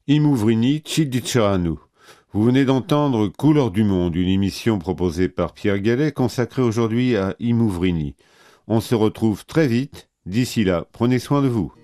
Imouvrini Tchiditcheranu. Vous venez d'entendre Couleurs du Monde, une émission proposée par Pierre Gallet consacrée aujourd'hui à Imouvrini. On se retrouve très vite. D'ici là, prenez soin de vous.